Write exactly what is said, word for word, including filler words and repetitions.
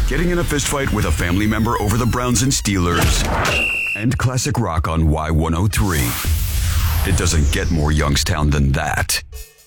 Getting in a fistfight with a family member over the Browns and Steelers. And classic rock on Y one oh three. It doesn't get more Youngstown than that.